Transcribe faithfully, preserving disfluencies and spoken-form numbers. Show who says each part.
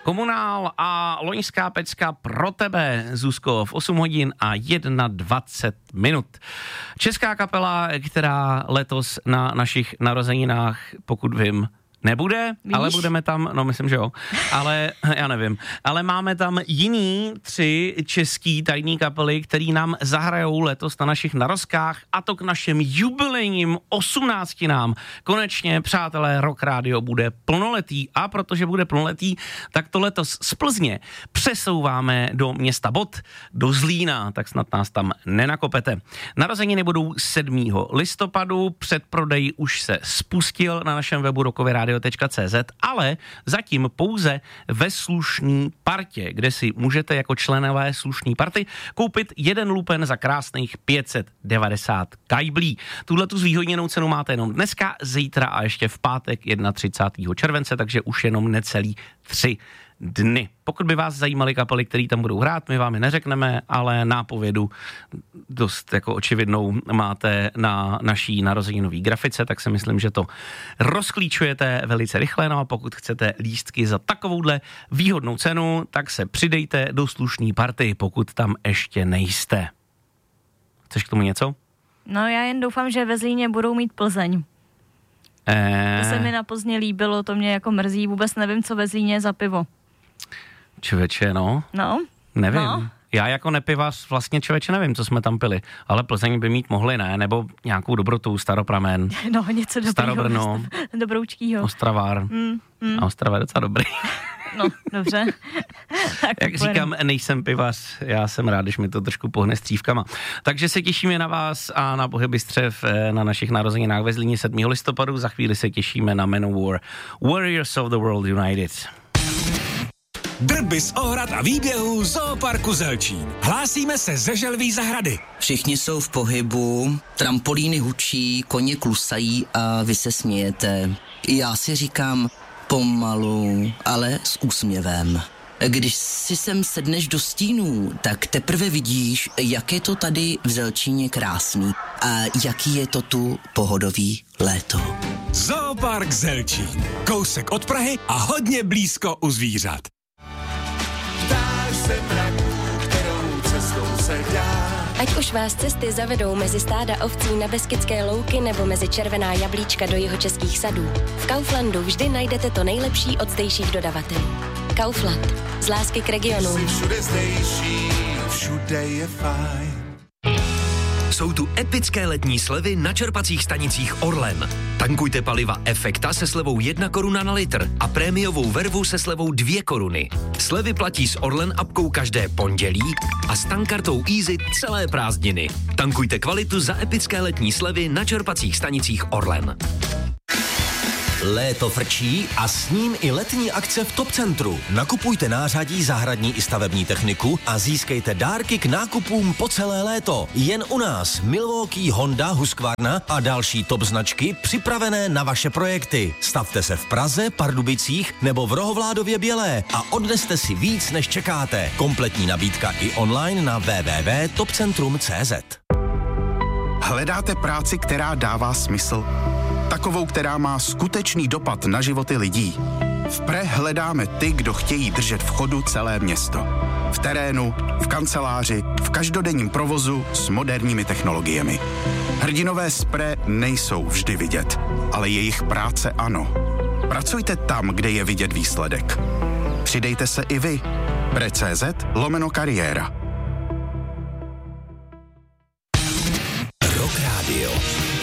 Speaker 1: Komunál a loňská pecka pro tebe, Zuzko, v osm hodin a dvacet jedna minut. Česká kapela, která letos na našich narozeninách, pokud vím, nebude, Víš? ale budeme tam, no myslím, že jo, ale já nevím, ale máme tam jiný tři český tajný kapely, který nám zahrajou letos na našich narozkách, a to k našim jubilejním osmnáctinám. Konečně, přátelé, Rock Radio bude plnoletý, a protože bude plnoletý, tak to letos z Plzně přesouváme do města Bod, do Zlína, tak snad nás tam nenakopete. Narozeniny budou sedmého listopadu, předprodej už se spustil na našem webu rockové rádio tečka cé zet, ale zatím pouze ve slušný partě, kde si můžete jako členové slušný party koupit jeden lupen za krásných pět set devadesát kajblí. Tuhletu zvýhodněnou cenu máte jenom dneska, zítra a ještě v pátek třicátého prvního července, takže už jenom necelý tři dny. Pokud by vás zajímaly kapely, které tam budou hrát, my vám je neřekneme, ale nápovědu dost jako očividnou máte na naší narozeninové grafice, tak si myslím, že to rozklíčujete velice rychle. No a pokud chcete lístky za takovouhle výhodnou cenu, tak se přidejte do slušný party, pokud tam ještě nejste. Chceš k tomu něco?
Speaker 2: No já jen doufám, že ve Zlíně budou mít Plzeň.
Speaker 1: Eh...
Speaker 2: To se mi na Plzně líbilo, to mě jako mrzí, vůbec nevím, co ve Zlíně je za pivo.
Speaker 1: Člověče, no.
Speaker 2: No.
Speaker 1: Nevím.
Speaker 2: No.
Speaker 1: Já jako nepivař vlastně, člověče, nevím, co jsme tam pili, ale Plzeň by mít mohli, ne? Nebo nějakou dobrotu, Staropramen.
Speaker 2: No, něco dobrýho.
Speaker 1: Starobrno.
Speaker 2: Dobroučkýho.
Speaker 1: Ostravár.
Speaker 2: Mm, mm.
Speaker 1: A Ostrava je docela dobrý.
Speaker 2: No, dobře.
Speaker 1: Jak říkám, nejsem pivař, já jsem rád, když mi to trošku pohne střívkama. Takže se těšíme na vás a na pohyby střev na našich narozeninách ve Zlíně sedmého listopadu. Za chvíli se těšíme na Manowar, Warriors of the World United.
Speaker 3: Drby z ohrad a výběhů Zooparku Zelčín. Hlásíme se ze Želví zahrady.
Speaker 4: Všichni jsou v pohybu, trampolíny hučí, koně klusají a vy se smějete. Já si říkám pomalu, ale s úsměvem. Když si sem sedneš do stínů, tak teprve vidíš, jak je to tady v Zelčíně krásný a jaký je to tu pohodový léto.
Speaker 3: Zoopark Zelčín. Kousek od Prahy a hodně blízko u zvířat.
Speaker 5: Se mraků, kterou cestou se dá.
Speaker 6: Ať už vás cesty zavedou mezi stáda ovcí na Beskydské louky nebo mezi červená jablíčka do jihočeských sadů, v Kauflandu vždy najdete to nejlepší od zdejších dodavatelů. Kaufland. Z lásky k regionu.
Speaker 5: Jsi všude zdejší, všude je fajn.
Speaker 7: Jsou tu epické letní slevy na čerpacích stanicích Orlen. Tankujte paliva Efekta se slevou jedna koruna na litr a prémiovou vervu se slevou dvě koruny. Slevy platí s Orlen apkou každé pondělí a s tankartou Easy celé prázdniny. Tankujte kvalitu za epické letní slevy na čerpacích stanicích Orlen.
Speaker 8: Léto frčí a s ním i letní akce v Top Centru. Nakupujte nářadí, zahradní i stavební techniku a získejte dárky k nákupům po celé léto. Jen u nás Milwaukee, Honda, Husqvarna a další top značky připravené na vaše projekty. Stavte se v Praze, Pardubicích nebo v Rohovládově Bělé a odneste si víc, než čekáte. Kompletní nabídka i online na w w w tečka top centrum tečka c z.
Speaker 9: Hledáte práci, která dává smysl? Takovou, která má skutečný dopad na životy lidí. V Pre hledáme ty, kdo chtějí držet v chodu celé město. V terénu, v kanceláři, v každodenním provozu s moderními technologiemi. Hrdinové z Pre nejsou vždy vidět, ale jejich práce ano. Pracujte tam, kde je vidět výsledek. Přidejte se i vy. pre tečka cé zet lomeno kariéra.
Speaker 3: Rock Radio.